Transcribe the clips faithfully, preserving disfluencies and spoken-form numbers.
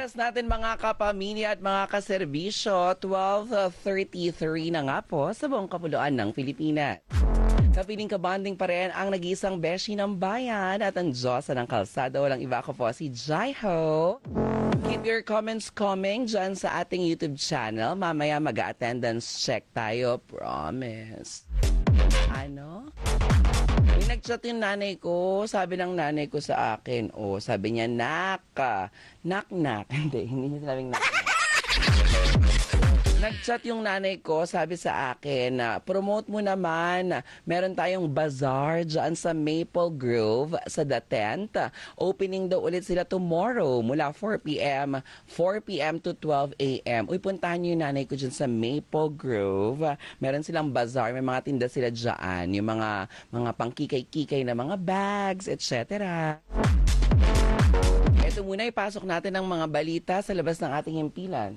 oras natin mga kapamilya at mga kaserbisyo, twelve thirty-three na nga po sa buong kapuluan ng Pilipinas. Kapiling kabanding pa rin ang nag-iisang beshi ng bayan at ang Diyosa ng kalsada. Walang iba ko po si Jaiho. Keep your comments coming dyan sa ating YouTube channel. Mamaya mag-attendance check tayo. Promise. Ano? May nag-chat yung nanay ko. Sabi ng nanay ko sa akin, oh, sabi niya, nak, nak, nak. Hindi, hindi niya sinabing nak, nak. Nag-chat yung nanay ko, sabi sa akin, na promote mo naman, meron tayong bazaar dyan sa Maple Grove sa The Tent. Opening daw ulit sila tomorrow mula four p.m. four p.m. to twelve a.m. Uy, puntahan niyo yung nanay ko dyan sa Maple Grove. Meron silang bazaar, may mga tinda sila dyan, yung mga, mga pangkikay-kikay na mga bags, et cetera. Ito muna, ipasok natin ang mga balita sa labas ng ating himpilan.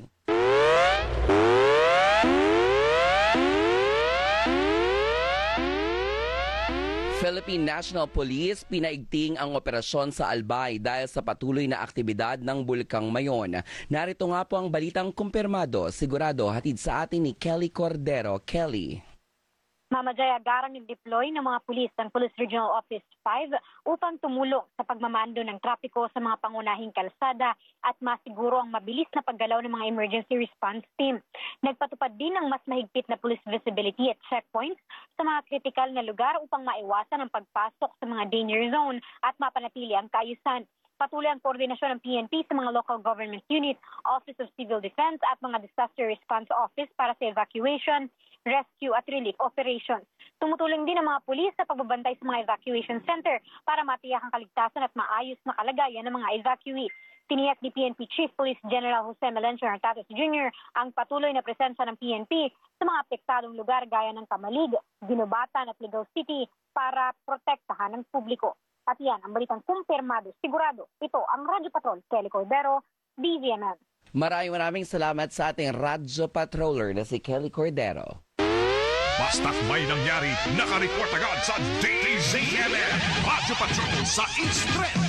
Philippine National Police pinaigting ang operasyon sa Albay dahil sa patuloy na aktibidad ng Bulkang Mayon. Narito nga po ang balitang kumpirmado, sigurado hatid sa atin ni Kelly Cordero. Kelly. Mamadjay agarang nag-deploy ng mga pulis ng Police Regional Office five upang tumulong sa pagmamando ng trapiko sa mga pangunahing kalsada at masiguro ang mabilis na paggalaw ng mga emergency response team. Nagpatupad din ng mas mahigpit na police visibility at checkpoints sa mga kritikal na lugar upang maiwasan ang pagpasok sa mga danger zone at mapanatili ang kaayusan. Patuloy ang koordinasyon ng P N P sa mga local government unit, Office of Civil Defense at mga Disaster Response Office para sa evacuation, rescue at relief operations. Tumutulong din ang mga pulis sa pagbabantay sa mga evacuation center para matiyak ang kaligtasan at maayos na kalagayan ng mga evacuee. Tiniyak ni P N P Chief Police General Jose Melencio Nartates Junior ang patuloy na presensya ng P N P sa mga apektadong lugar gaya ng Kamalig, Ginubatan at Ligao City para protektahan ng publiko. At yan ang balitang kumpirmado, sigurado. Ito ang Radyo Patrol, Kelly Cordero, D Z M M. Maraming maraming salamat sa ating Radyo Patroller na si Kelly Cordero. Basta't may nangyari, nakareport agad sa D Z M M. Radyo Patrol sa East Trend.